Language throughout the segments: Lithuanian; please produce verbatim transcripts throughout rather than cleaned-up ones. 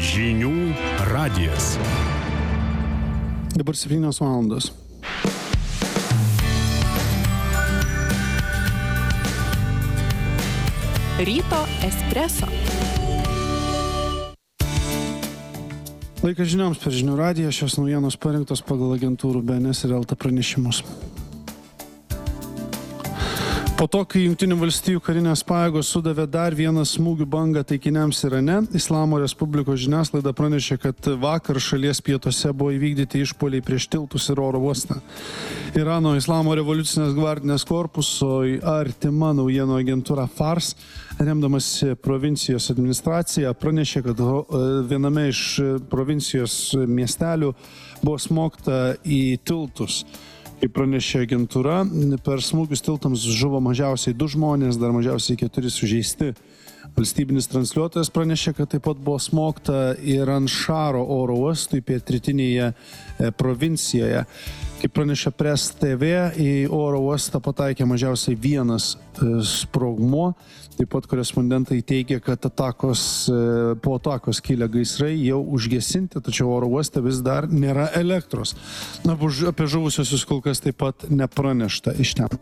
Žinių radijas. Dabar septynios valandos. Ryto espreso. Laikas žinioms per Žinių radiją. Šios naujienos parinktos pagal agentūrų B N S ir L T pranešimus. Po to, kai Jungtinių valstijų karinės pajėgos sudavė dar vieną smūgių bangą taikiniams Irane, Islamo Respublikos žiniasklaida pranešė, kad vakar šalies pietuose buvo įvykdyti išpuoliai prieš tiltus ir oro uostą. Irano Islamo revoliucinės gvardinės korpuso artima naujienų agentūra Fars, remdamasi provincijos administracija, pranešė, kad viename iš provincijos miestelių buvo smogta į tiltus. Kaip pranešė agentūra, per smūgius tiltams žuvo mažiausiai du žmonės, dar mažiausiai keturi sužeisti. Valstybinis transliuotojas pranešė, kad taip pat buvo smogta ir Anšaro oro uostui pietrytinėje provincijoje. Kaip pranešė Press T V, į oro uostą pataikė mažiausiai vienas sprogmuo. Taip pat korespondentai teigia, kad atakos, po atakos kilę gaisrai jau užgesinti, tačiau oro uoste vis dar nėra elektros. Na, apie žuvusiosius kol kas taip pat nepranešta iš ten.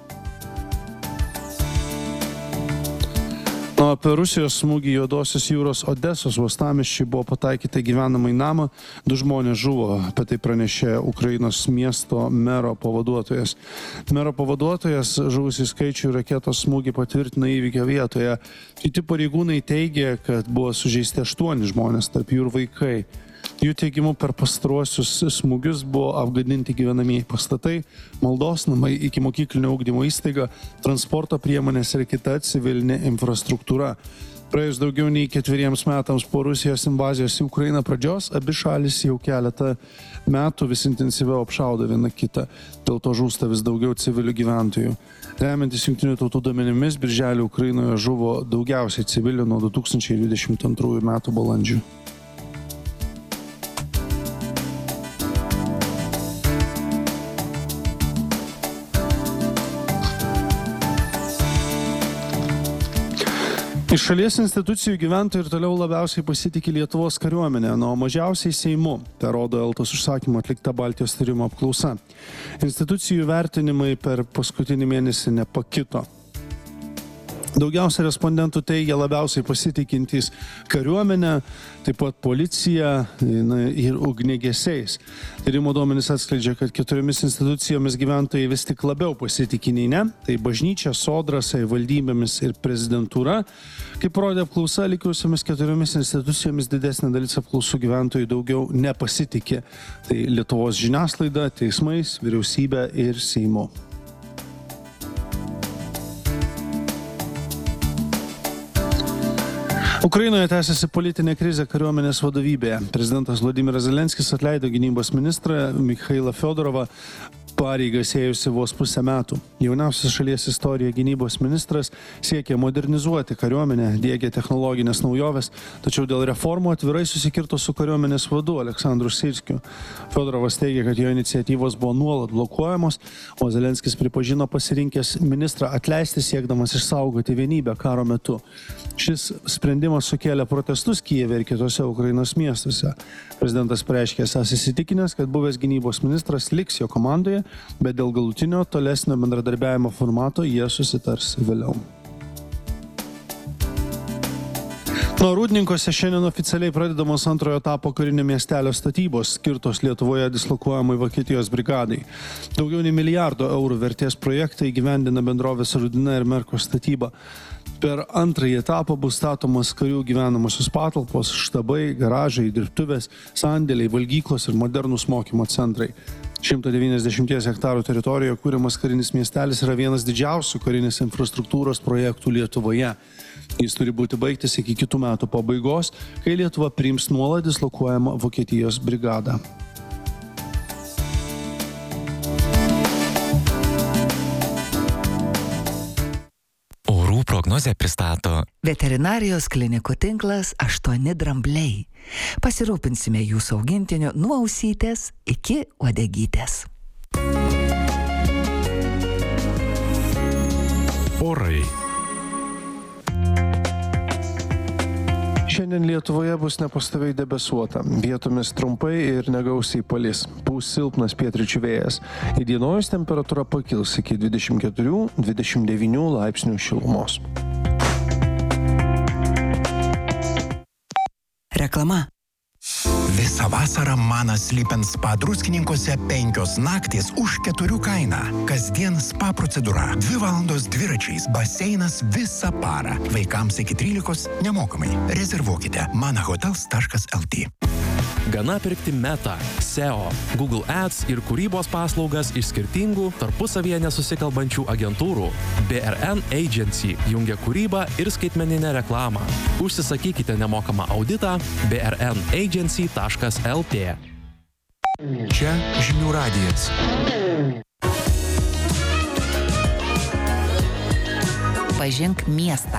O apie Rusijos smūgį Juodosios jūros Odesos uostamiesčiui buvo pataikyta gyvenamą į namą. Du žmonės žuvo, apie tai pranešė Ukrainos miesto mero pavaduotojas. Mero pavaduotojas žuvusių skaičių raketos smūgį patvirtina įvykio vietoje. Kiti pareigūnai teigia, kad buvo sužeisti aštuoni žmonės, tarp jų ir vaikai. Jų teigimu per pastaruosius smūgius buvo apgadinti gyvenamieji pastatai, maldos namai, ikimokyklinio ugdymo įstaiga, transporto priemonės ir kita civilinė infrastruktūra. Praėjus daugiau nei ketveriems metams po Rusijos invazijos į Ukrainą pradžios, abi šalis jau keletą metų vis intensyviau apšaudo viena kitą. Dėl to žūsta vis daugiau civilių gyventojų. Remiantis Jungtinių tautų duomenimis, birželį Ukrainoje žuvo daugiausiai civilių nuo du tūkstančiai dvidešimt antrųjų metų balandžio. Iš šalies institucijų gyventojų ir toliau labiausiai pasitikė Lietuvos kariuomenė, nuo mažiausiai Seimu. Tai rodo Eltos užsakymu atlikta Baltijos tyrimo apklausa. Institucijų vertinimai per paskutinį mėnesį nepakito. Daugiausia respondentų teigia labiausiai pasitikintys kariuomenę, taip pat policija ir ugniagesiais. Tyrimo duomenys atskleidžia, kad keturiomis institucijomis gyventojai vis tik labiau pasitikė nei ne. Tai bažnyčia, sodra, savivaldybėmis ir prezidentūra. Kaip rodė apklausa, likusiomis keturiomis institucijomis didesnė dalis apklausų gyventojų daugiau nepasitikė. Tai Lietuvos žiniasklaida, teismais, vyriausybė ir Seimu. Ukrainoje tęsiasi politinė krizė kariuomenės vadovybėje. Prezidentas Vladimiras Zelenskis atleido gynybos ministrą Mikhailą Fiodorovą, pareigas ėjusi vos pusę metų. Jauniausias šalies istorijoje gynybos ministras siekė modernizuoti kariuomenę, diegė technologinės naujoves, tačiau dėl reformų atvirai susikirto su kariuomenės vadu Aleksandru Syrskiu. Fiodorovas teigia, kad jo iniciatyvos buvo nuolat blokuojamos, o Zelenskis pripažino pasirinkęs ministrą atleisti siekdamas išsaugoti vienybę karo metu. Šis sprendimas sukėlė protestus Kijeve ir kitose Ukrainos miestuose. Prezidentas pareiškė esąs įsitikinęs, kad buvęs gynybos ministras liks jo komandoje, bet dėl galutinio tolesnio bendradarbiavimo formato jie susitars vėliau. Nuo Rūdninkose šiandien oficialiai pradedamos antrojo etapo karinio miestelio statybos, skirtos Lietuvoje dislokuojamai Vokietijos brigadai. Daugiau nei milijardo eurų vertės projektai įgyvendina bendrovės Rudina ir Merko statybą. Per antrąjį etapą bus statomas karių gyvenamosios patalpos, štabai, garažai, dirbtuvės, sandėliai, valgyklos ir modernūs mokymo centrai. šimto devyniasdešimties hektarų teritorijoje kūriamas karinis miestelis yra vienas didžiausių karinės infrastruktūros projektų Lietuvoje. Jis turi būti baigtas iki kitų metų pabaigos, kai Lietuva priims nuolat dislokuojamą Vokietijos brigadą. Prognozę pristato Veterinarijos klinikų tinklas aštuoni drambliai. Pasirūpinsime jūsų augintiniu nuo ausytės iki uodegytės. Orai. Šiandien Lietuvoje bus nepastoviai debesuota, vietomis trumpai ir negausiai palis, pūs silpnas pietryčių vėjas. Įdienojus temperatūra pakils iki dvidešimt keturių dvidešimt devynių laipsnių šilumos. Reklama. Visą vasarą Manas Sleep&Spa spa druskininkuose penkios naktys už keturių kainą. Kasdien spa procedūra, dvi valandos dviračiais, baseinas visą parą. Vaikams iki trylikos nemokamai. Rezervuokite manahotels taškas lt. Gana pirkti Meta, S E O, Google Ads ir kūrybos paslaugas iš skirtingų, tarpusavyje nesusikalbančių agentūrų. B R N Agency jungia kūrybą ir skaitmeninę reklamą. Užsisakykite nemokamą auditą b r n agency taškas lt. Čia Žinių radijas. Pažink miestą.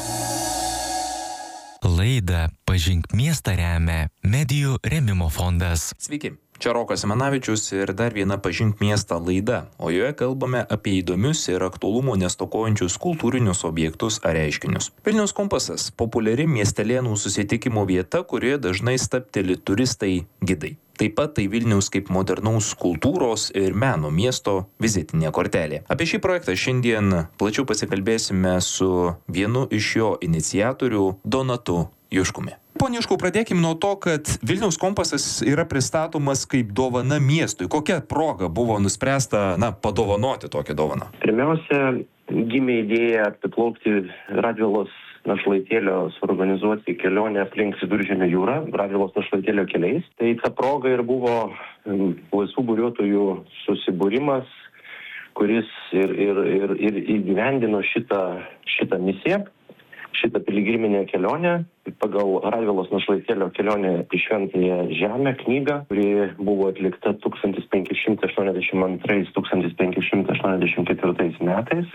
Laidą Pažink miestą remia Medijų rėmimo fondas. Sveiki, čia Rokas Simanavičius ir dar viena Pažink miestą laida, o joje kalbame apie įdomius ir aktualumo nestokojančius kultūrinius objektus ar reiškinius. Vilniaus kompasas – populiari miestelėnų susitikimo vieta, kurioje dažnai stabteli turistai gidai. Taip pat tai Vilniaus kaip modernaus kultūros ir meno miesto vizitinė kortelė. Apie šį projektą šiandien plačiau pasikalbėsime su vienu iš jo iniciatorių Donatu Juškumi. Pone Juškau, pradėkime nuo to, kad Vilniaus kompasas yra pristatomas kaip dovana miestui. Kokia proga buvo nuspręsta, na, padovanoti tokią dovaną? Pirmiausia, gimė idėja apiplaukti Radvilos našlaitėlio suorganizuoti kelionę aplink Viduržemio jūrą, Radvilos našlaitėlio keliais. Tai ta proga ir buvo laisvų buriuotojų susibūrimas, kuris ir, ir, ir, ir įgyvendino šitą, šitą misiją, šitą piligriminę kelionę pagal Radvilos našlaitėlio kelionę į Šventąją Žemę knygą, kuri buvo atlikta tūkstantis penki šimtai aštuoniasdešimt antrais - tūkstantis penki šimtai aštuoniasdešimt ketvirtais metais.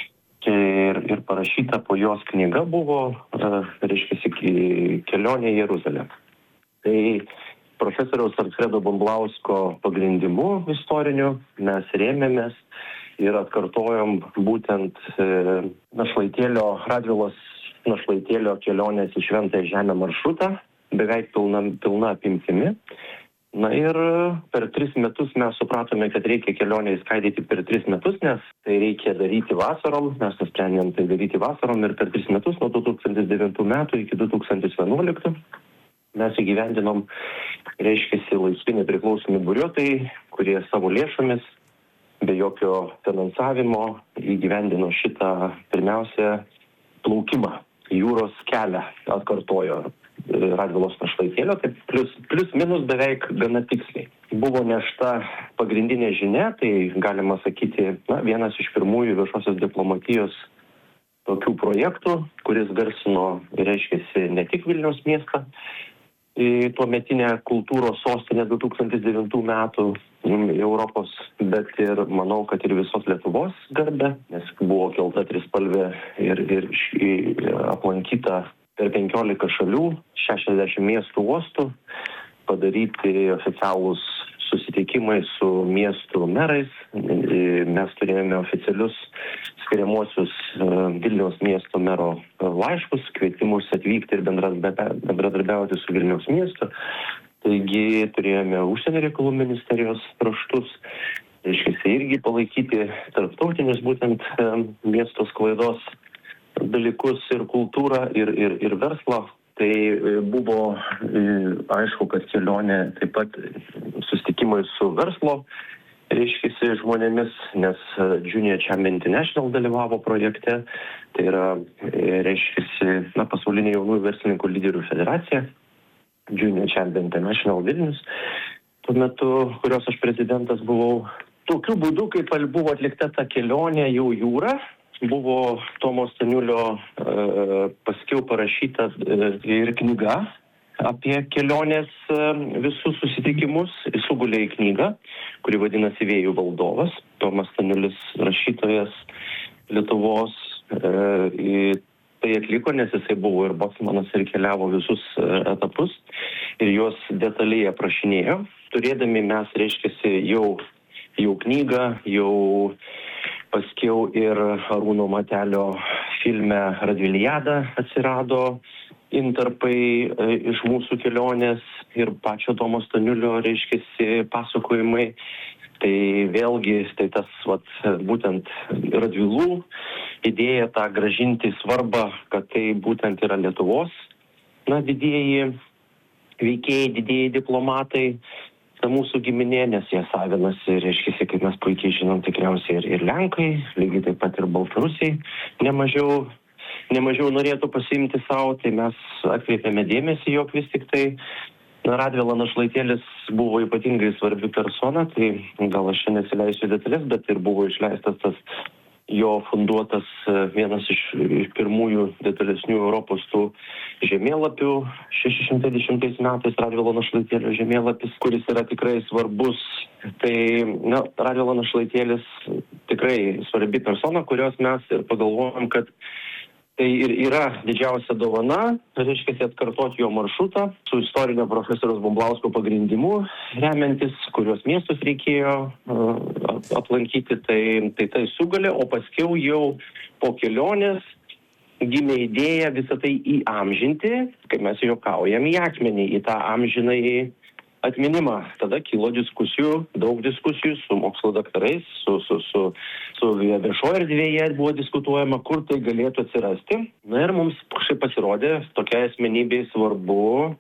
Ir, ir parašyta po jos knyga buvo, reiškia, kelionė į Jeruzalę. Tai profesoriaus Alfredo Bumblausko pagrindimu istoriniu mes rėmėmės ir atkartojom būtent našlaitėlio, Radvilos našlaitėlio kelionės į Šventąją Žemę maršrutą, beveik pilna, pilna apimtimi. Na ir per tris metus mes supratome, kad reikia kelionę įskaidyti per tris metus, nes tai reikia daryti vasarom, mes nusprendėm tai daryti vasarom ir per tris metus nuo du tūkstantis devintų metų iki du tūkstantis vienuoliktų mes įgyvendinom, reiškiasi, laisvi nepriklausomi buriuotojai, kurie savo lėšomis, be jokio finansavimo įgyvendino šitą pirmiausia plaukimą, jūros kelią atkartojo Radvilos našlaitėlio, tai plius, plius minus beveik gana tiksliai. Buvo nešta pagrindinė žinia, tai galima sakyti, na, vienas iš pirmųjų viešosios diplomatijos tokių projektų, kuris garsino, reiškiasi, ne tik Vilniaus miestą, tuometinę kultūros sostinę du tūkstantis devintų metų Europos, bet ir manau, kad ir visos Lietuvos garbę, nes buvo kelta trispalvė ir, ir, ir aplankyta per penkiolika šalių, šešiasdešimt miestų uostų, padaryti oficialūs susitikimai su miestų merais. Mes turėjome oficialius skiriamuosius Vilniaus miesto mero laiškus, kvietimus atvykti ir bendradarbiauti su Vilniaus miestu. Taigi turėjome užsienio reikalų ministerijos raštus, reiškia, irgi palaikyti tarptautinius būtent miesto sklaidos dalykus ir kultūrą ir, ir, ir verslą. Tai buvo aišku, kad kelionė taip pat susitikimai su verslo, reiškia, žmonėmis, nes Junior Chamber International dalyvavo projekte, tai yra, reiškia, na, pasaulinė jaunųjų verslininkų lyderių federacija, Junior Chamber International Vilnius, tuo metu, kurios aš prezidentas buvau. Tokiu būdu, kaip buvo atlikta ta kelionė jau jūra, buvo Tomo Staniulio e, paskiau parašyta e, ir knyga apie kelionės e, visus susitikimus. Jis sugulė į knygą, kuri vadinasi Vėjų valdovas. Tomas Staniulis, rašytojas Lietuvos, e, tai atliko, nes jisai buvo ir boksmanas ir keliavo visus e, etapus ir juos detaliai aprašinėjo. Turėdami mes, reiškiasi, jau, jau knygą, jau paskiau ir Arūno Matelio filme Radviliada atsirado intarpai e, iš mūsų kelionės ir pačio Tomo Staniulio, reiškiasi, pasakojimai. Tai vėlgi, tai tas, vat, būtent Radvilų idėja tą grąžinti svarbą, kad tai būtent yra Lietuvos, na, didieji veikėjai, didieji diplomatai, ta mūsų giminė, nes jie savinasi, reiškia, kaip mes puikiai žinom, tikriausiai ir, ir Lenkai, lygiai taip pat ir Baltarusiai nemažiau, nemažiau norėtų pasiimti savo, tai mes atkreipėme dėmesį, jog vis tik tai Radvila Našlaitėlis buvo ypatingai svarbi persona, tai gal aš čia nesileisiu detalės, bet ir buvo išleistas tas jo funduotas vienas iš, iš pirmųjų detalesnių Europos tų žemėlapių šeši šimtai dešimtais metais Radvilo Našlaitėlio žemėlapis, kuris yra tikrai svarbus. Tai, na, Radvilo Našlaitėlis tikrai svarbi persona, kurios mes ir pagalvojom, kad tai ir yra didžiausia dovana, reiškia, atkartoti jo maršrutą su istorinio profesoriaus Bumblausko pagrindimu, remiantis, kurios miestus reikėjo uh, aplankyti, tai, tai tai sugalė, o paskiau jau po kelionės gimė idėja visą tai įamžinti, kai mes juokaujam, į akmenį, į tą amžinąjį atminimą. Tada kilo diskusijų, daug diskusijų su mokslo daktarais, su, su, su, su viešoje erdvėje buvo diskutuojama, kur tai galėtų atsirasti. Na ir mums kažkaip pasirodė, tokia asmenybė svarbu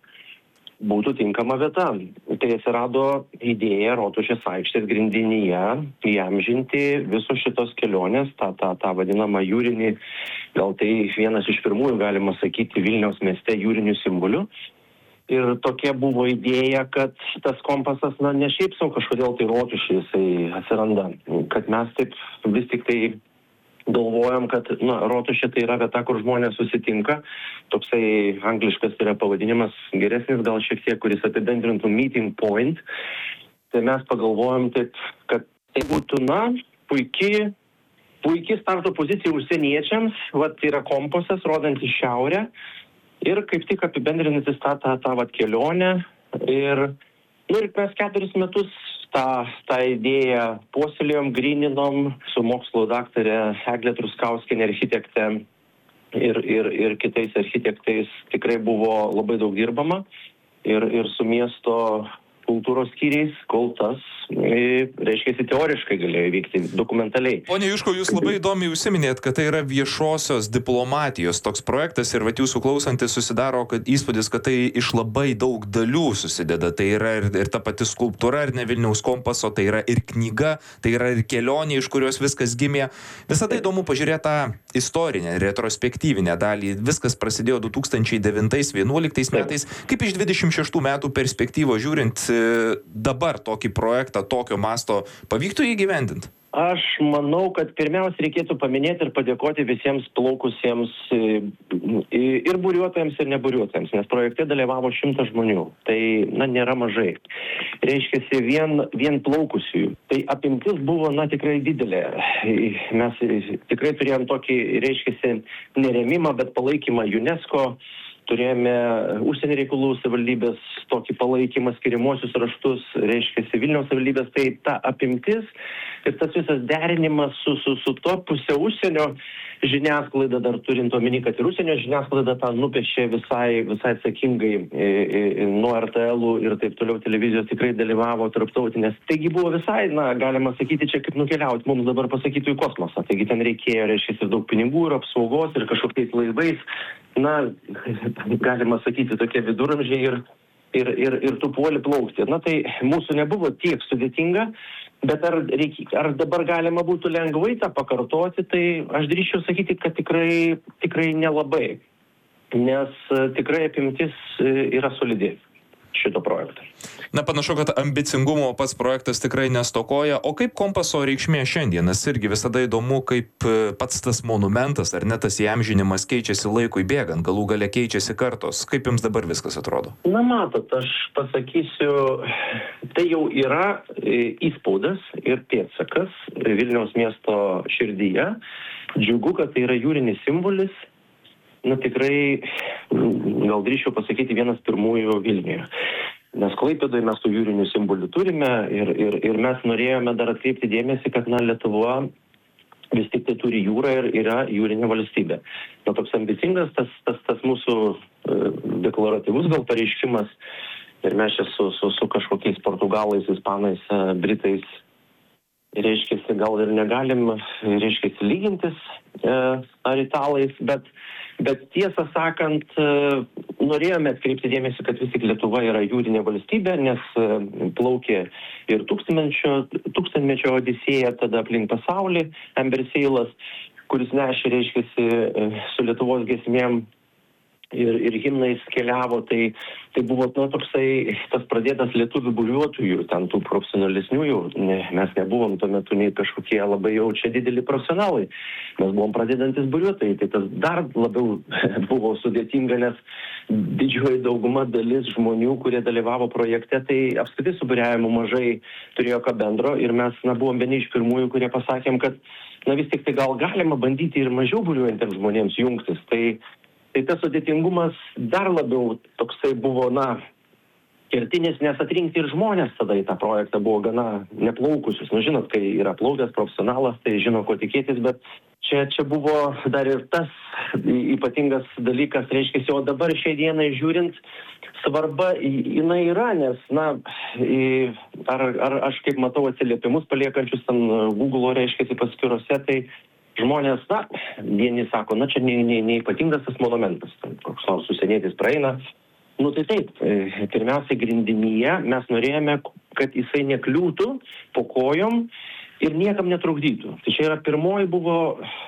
būtų tinkama vieta. Tai atsirado idėja Rotušės aikštės grindinyje įamžinti visos šitos kelionės, tą, tą, tą vadinamą jūrinį, gal tai vienas iš pirmųjų, galima sakyti, Vilniaus mieste jūrinių simbolių. Ir tokia buvo idėja, kad tas kompasas, na, ne šiaip sau kažkodėl tai Rotušė jisai atsiranda, kad mes taip vis tik tai galvojam, kad, na, Rotušė tai yra vieta, kur žmonės susitinka, toksai angliškas yra pavadinimas geresnis, gal šiek tiek, kuris apibendrintų meeting point. Tai mes pagalvojam taip, kad tai būtų, na, puikiai, puikiai starto pozicija užsieniečiams, vat yra kompasas, rodantis šiaurę. Ir kaip tik apibendrinantis tą, tą, tą vat kelionę. Ir, nu, ir mes keturis metus tą, tą idėją puoselėjom, gryninom su mokslo daktarė Eglė Truskauskienė, architektė ir, ir, ir kitais architektais. Tikrai buvo labai daug dirbama ir, ir su miesto kultūros skyriais, kol tas, reiškia, teoriškai galėjo vykti dokumentaliai. Pone Juškau, jūs labai įdomiai užsiminėt, kad tai yra viešosios diplomatijos toks projektas ir vat jūsų klausantis susidaro kad įspūdis, kad tai iš labai daug dalių susideda. Tai yra ir, ir ta pati skulptūra, ir ne Vilniaus kompaso, tai yra ir knyga, tai yra ir kelionė, iš kurios viskas gimė. Visada įdomu pažiūrėti tą istorinę, retrospektyvinę dalį. Viskas prasidėjo du tūkstančiai devintais vienuoliktais metais. Kaip iš dvidešimt šeštų metų perspektyvos žiūrint, dabar tokį projektą tokio masto pavyktų įgyvendinti? Aš manau, kad pirmiausia reikėtų paminėti ir padėkoti visiems plaukusiems ir buriuotojams, ir neburiuotojams, nes projekte dalyvavo šimtas žmonių. Tai, na, nėra mažai. Reiškiasi vien, vien plaukusiųjų. Tai apimtis buvo, na, tikrai didelė. Mes tikrai turėjom tokį, reiškiasi, neremimą, bet palaikymą UNESCO. Turėjome užsienio reikalų savivaldybės tokį palaikymą, skiriamuosius raštus, reiškia, Vilniaus savivaldybės, tai ta apimtis ir tas visas derinimas su, su, su to pusė užsienio žiniasklaida, dar turint omeny, kad ir užsienio žiniasklaida tą nupiešė visai, visai atsakingai, e, e, nuo R T L ir taip toliau televizijos tikrai dalyvavo tarptautinės. Taigi buvo visai, na, galima sakyti, čia kaip nukeliauti mums dabar pasakytų į kosmosą. Taigi ten reikėjo, reiškia, ir daug pinigų, ir apsaugos, ir kažkokiais laivais. Na, galima sakyti, tokie viduramžiai ir, ir, ir, ir tu puoli plaukti. Na, tai mūsų nebuvo tiek sudėtinga, bet ar, reikia, ar dabar galima būtų lengvai tą pakartoti, tai aš drįsčiau sakyti, kad tikrai, tikrai nelabai, nes tikrai apimtis yra solidi šito projekto. Na, panašu, kad ambicingumo pats projektas tikrai nestokoja. O kaip kompaso reikšmė šiandien? Nes irgi visada įdomu, kaip pats tas monumentas ar net tas įamžinimas keičiasi laikui bėgant, galų gale keičiasi kartos. Kaip jums dabar viskas atrodo? Na, matot, aš pasakysiu, tai jau yra įspaudas ir pėdsakas Vilniaus miesto širdyje. Džiugu, kad tai yra jūrinis simbolis. Na, tikrai, gal drįsčiau pasakyti, vienas pirmųjų Vilniuje. Nes Klaipėdoje mes tų jūrinių simbolių turime ir, ir, ir mes norėjome dar atkreipti dėmesį, kad, na, Lietuva vis tik tai turi jūrą ir yra jūrinė valstybė. Na, toks ambicingas tas, tas, tas mūsų deklaratyvus gal pareiškimas ir mes čia su, su, su kažkokiais portugalais, ispanais, britais, reiškiasi, gal ir negalim, reiškiasi, lygintis ar italais, bet, bet tiesą sakant, norėjome atkreipti dėmesį, kad vis tik Lietuva yra jūrinė valstybė, nes plaukė ir tūkstantmečio, tūkstantmečio odisėja tada aplink pasaulį, Amber Sailas, kuris nešė, reiškiasi, su Lietuvos giesmėm ir, ir himnais keliavo, tai, tai buvo nu, toksai tas pradėtas lietuvių buriuotojų, ten tų profesionalesnių jau, ne, mes nebuvom tuo metu nei kažkokie labai jau čia dideli profesionalai, mes buvom pradedantis buriuotojai, tai tas dar labiau buvo sudėtinga, nes didžioji dauguma dalis žmonių, kurie dalyvavo projekte, tai apskritai su buriavimu mažai turėjo ką bendro ir mes na, buvom vieni iš pirmųjų, kurie pasakėm, kad na vis tik tai gal galima bandyti ir mažiau buriuojantiems žmonėms jungtis, tai Tai tas sudėtingumas dar labiau toksai buvo, na, kertinis, nes atrinkti ir žmonės tada į tą projektą buvo gana neplaukusius. Nu, žinot, kai yra plaukęs profesionalas, tai žino, ko tikėtis, bet čia, čia buvo dar ir tas ypatingas dalykas, reiškia, o dabar šiai dienai žiūrint, svarba jinai yra, nes, na, ar, ar aš kaip matau atsiliepimus paliekančius ten Google, reiškia, paskyrose, tai žmonės, na, vieni sako, na, čia neypatingas tas monumentas, koks nors užsienietis praeina. Nu, tai taip, pirmiausia, grindinyje mes norėjome, kad jisai nekliūtų po kojom ir niekam netrukdytų. Tai čia yra pirmoji buvo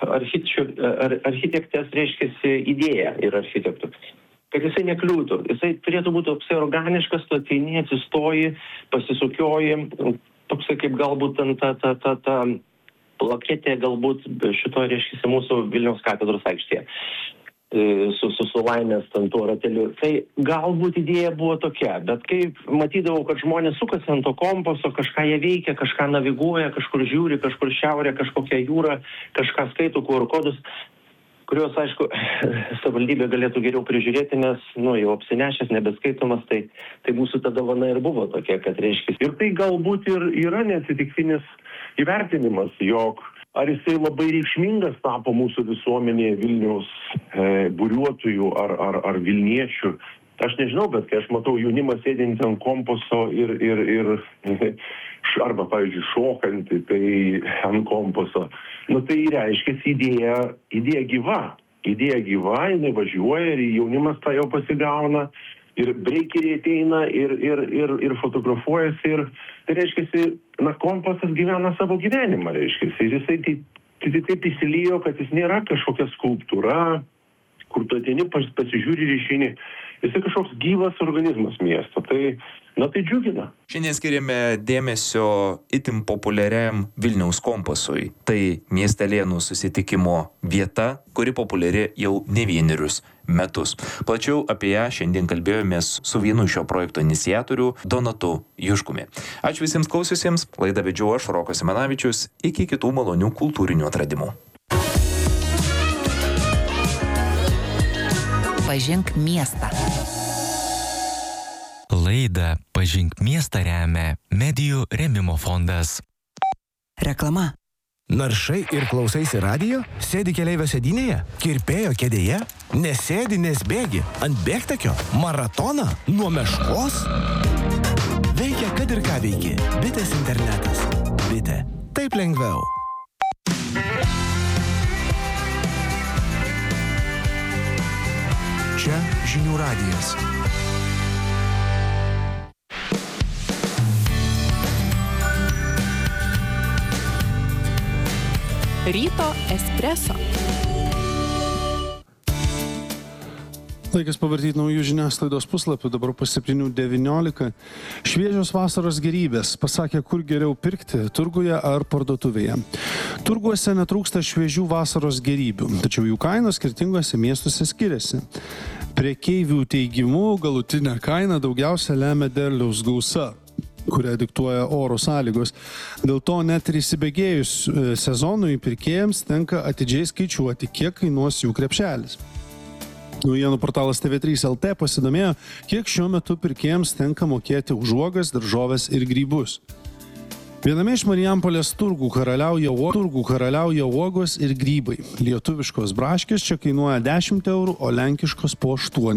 architektės, reiškiasi, idėja ir architektų. Kad jisai nekliūtų. Jisai turėtų būti toksai organiškas, tu ateini, atsistoji, pasisukioji, toksai kaip galbūt ta, ta, ta, ta, ta plaketė galbūt šito, reiškia, mūsų Vilniaus katedros aikštėje su, su, su laimės ant tuo rateliu. Tai galbūt idėja buvo tokia, bet kai matydavau, kad žmonės sukasi ant to kompaso, kažką jie veikia, kažką naviguoja, kažkur žiūri, kažkur šiaurė, kažkokią jūrą, kažką skaito, Q R kodus, kuriuos, aišku, savivaldybė galėtų geriau prižiūrėti, nes, nu, jau apsinešęs, nebeskaitomas, tai, tai mūsų ta dovana ir buvo tokia, kad reiškia. Ir tai galbūt ir yra neatsitiktinis įvertinimas, jog ar jisai labai reikšmingas tapo mūsų visuomenėje Vilniaus e, buriuotojų ar, ar, ar Vilniečių. Aš nežinau, bet kai aš matau jaunimą sėdintį ant kompaso ir, ir, ir arba, pavyzdžiui, šokantį tai ant kompaso, nu tai reiškia idėja, idėja gyva. Idėja gyva, jinai važiuoja ir jaunimas tą jau pasigauna. Ir breikeriai ateina ir, ir, ir, ir fotografuojasi ir tai reiškia, na, kompasas gyvena savo gyvenimą, reiškia. Ir jisai taip, taip, taip įsilijo, kad jis nėra kažkokia skulptūra, kur tu ateini, pasižiūri ir išeini. Jisai kažkoks gyvas organizmas miesto. Tai, na, tai džiugina. Šiandien skiriame dėmesio itin populiariam Vilniaus kompasui. Tai miestelėnų susitikimo vieta, kuri populiari jau ne vienerius metus. Plačiau apie ją šiandien kalbėjomės su vienu šio projekto iniciatorių Donatu Juškumi. Ačiū visiems klausiusiems. Laidą vedžiau aš, Rokas Simanavičius. Iki kitų malonių kultūrinių atradimų. Pažink miestą. Laidą Pažink miestą remia Medijų rėmimo fondas. Reklama. Naršai ir klausaisi radijo? Sėdi keleivio sėdynėje? Kirpėjo kėdėje? Nesėdi, nes bėgi? Ant bėgtakio? Maratoną? Nuo meškos? Veikia, kad ir ką veiki. Bitės internetas. Bitė. Taip lengviau. Čia Žinių radijas. Ryto espreso. Laikas pavartyti naujų žiniasklaidos puslapių, dabar po septynių devyniolika. Šviežios vasaros gerybės, pasakė, kur geriau pirkti, turguje ar parduotuvėje. Turguose netrūksta šviežių vasaros gerybių, tačiau jų kainos skirtingose miestuose skiriasi. Prekeivių teigimu, galutinę kainą daugiausia lemia derliaus gausa, kurią diktuoja oro sąlygos. Dėl to net ir įsibėgėjus sezonui pirkėjams tenka atidžiai skaičiuoti, kiek kainuos jų krepšelis. Naujienų portalas T V trys L T pasidomėjo, kiek šiuo metu pirkėjams tenka mokėti už uogas, daržoves ir grybus. Viename iš Marijampolės turgų karaliauja, turgų karaliauja uogos ir grybai. Lietuviškos braškės čia kainuoja dešimt eurų, o lenkiškos po aštuonis.